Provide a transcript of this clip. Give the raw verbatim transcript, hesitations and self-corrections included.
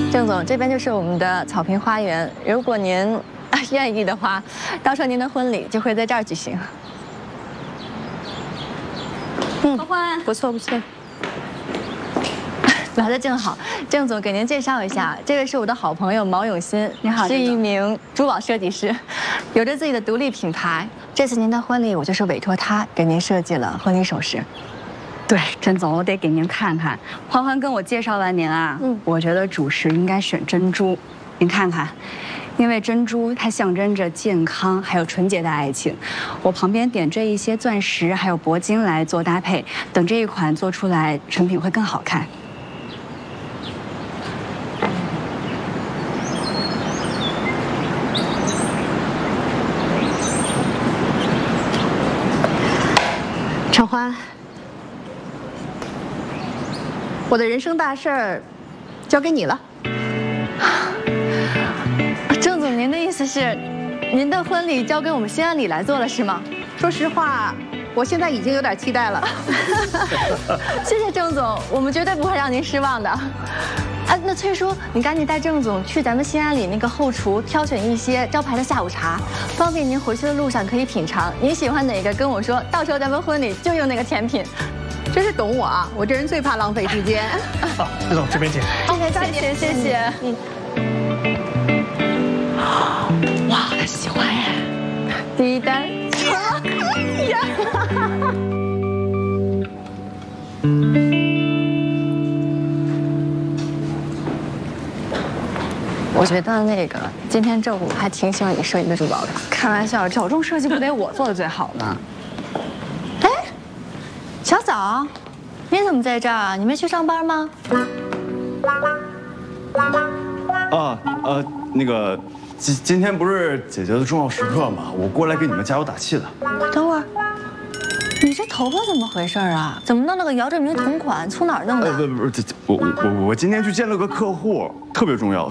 郑总，这边就是我们的草坪花园，如果您愿意的话，到时候您的婚礼就会在这儿举行。嗯， 欢欢， 不错不错。来的正好，郑总给您介绍一下，这位是我的好朋友毛永新， 你好， 是一名珠宝设计师，有着自己的独立品牌。这次您的婚礼，我就是委托他给您设计了婚礼首饰。 对，郑总，我得给您看看。欢欢跟我介绍完您啊，嗯，我觉得主饰应该选珍珠，您看看。因为珍珠它象征着健康，还有纯洁的爱情。我旁边点缀一些钻石，还有铂金来做搭配，等这一款做出来，成品会更好看。 陈欢，我的人生大事儿交给你了。郑总，您的意思是，您的婚礼交给我们新安里来做了是吗？ 说实话，我现在已经有点期待了。 谢谢郑总，我们绝对不会让您失望的。啊，那崔叔，你赶紧带郑总去咱们新安里那个后厨挑选一些招牌的下午茶，方便您回去的路上可以品尝。您喜欢哪个跟我说，到时候咱们婚礼就用那个甜品。 真是懂我啊！我这人最怕浪费时间。 好，崔总这边请。 OK， 谢谢谢谢。嗯。 哇，他喜欢哎。 第一单。可以呀。我觉得那个今天正午还挺喜欢你设计的珠宝的。 开玩笑，小众设计不得我做的最好吗？ 哎，小枣，你怎么在这儿啊？你没去上班吗？ 啊呃，那个今今天不是姐姐的重要时刻吗？我过来给你们加油打气的。 等会儿，你这头发怎么回事啊？怎么弄了个姚振明同款？从哪儿弄的？ 呃不不不，这我我我我今天去见了个客户，特别重要。